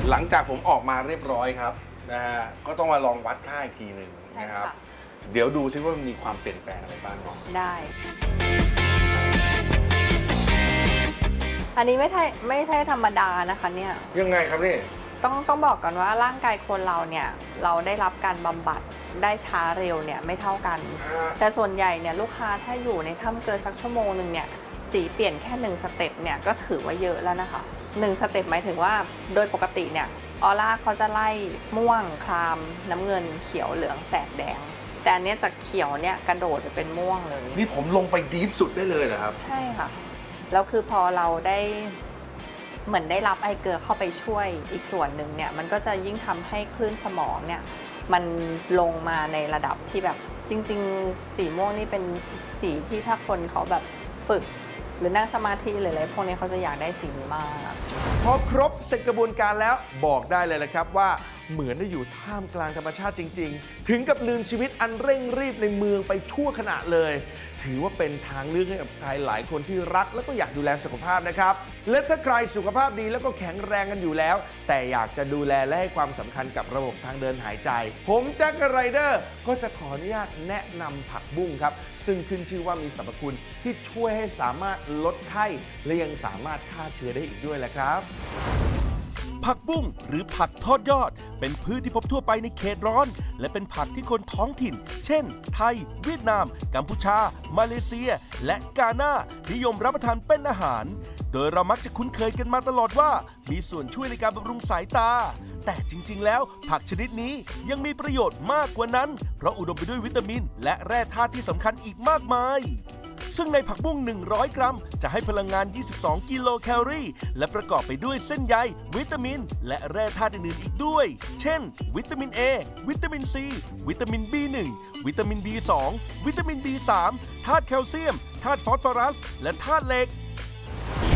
หลังจากผมออกมาเรียบร้อยครับนะฮะก็ต้องมาลองวัดค่าอีกทีหนึ่งนะครับเดี๋ยวดูซิว่ามันมีความเปลี่ยนแปลงอะไรบ้างเนาะได้อันนี้ไม่ใช่ธรรมดานะคะเนี่ยยังไงครับนี่ต้องบอกก่อนว่าร่างกายคนเราเนี่ยเราได้รับการบำบัดได้ช้าเร็วเนี่ยไม่เท่ากันแต่ส่วนใหญ่เนี่ยลูกค้าถ้าอยู่ในถ้ำเกินสักชั่วโมงหนึ่งเนี่ยสีเปลี่ยนแค่1 สเต็ปเนี่ยก็ถือว่าเยอะแล้วนะคะ1 สเต็ปหมายถึงว่าโดยปกติเนี่ยออร่าเขาจะไล่ม่วงครามน้ำเงินเขียวเหลืองแสดแดงแต่อันนี้จากเขียวเนี่ยกระโดดไปเป็นม่วงเลยนี่ผมลงไปดีฟสุดได้เลยเหรอครับใช่ค่ะแล้วคือพอเราได้เหมือนได้รับไอเกลือเข้าไปช่วยอีกส่วนหนึ่งเนี่ยมันก็จะยิ่งทำให้คลื่นสมองเนี่ยมันลงมาในระดับที่แบบจริงๆสีม่วงนี่เป็นสีที่ถ้าคนเขาแบบฝึกหรือนั่งสมาธิหรืออะไรพวกนี้เขาจะอยากได้สีนี้มากพอครบเสร็จกระบวนการแล้วบอกได้เลยละครับว่าเหมือนได้อยู่ท่ามกลางธรรมชาติจริงๆถึงกับลืมชีวิตอันเร่งรีบในเมืองไปชั่วขณะเลยถือว่าเป็นทางเลือกให้กับใครหลายคนที่รักแล้วก็อยากดูแลสุขภาพนะครับและถ้าใครสุขภาพดีแล้วก็แข็งแรงกันอยู่แล้วแต่อยากจะดูแลและให้ความสำคัญกับระบบทางเดินหายใจผมแจ็คไรเดอร์ก็จะขออนุญาตแนะนำผักบุ้งครับซึ่งขึ้นชื่อว่ามีสรรพคุณที่ช่วยให้สามารถลดไข้และยังสามารถฆ่าเชื้อได้อีกด้วยแหละครับผักบุ้งหรือผักทอดยอดเป็นพืชที่พบทั่วไปในเขตร้อนและเป็นผักที่คนท้องถิ่นเช่นไทยเวียดนามกัมพูชามาเลเซียและกาน่านิยมรับประทานเป็นอาหารโดยเรามักจะคุ้นเคยกันมาตลอดว่ามีส่วนช่วยในการบำรุงสายตาแต่จริงๆแล้วผักชนิดนี้ยังมีประโยชน์มากกว่านั้นเพราะอุดมไปด้วยวิตามินและแร่ธาตุที่สำคัญอีกมากมายซึ่งในผักบุ้ง100 กรัมจะให้พลังงาน22 กิโลแคลอรี่และประกอบไปด้วยเส้นใยวิตามินและแร่ธาตุอื่นๆอีกด้วยเช่นวิตามิน A วิตามิน C วิตามิน B1 วิตามิน B2 วิตามิน B3 ธาตุแคลเซียมธาตุฟอสฟอรัสและธาตุเหล็ก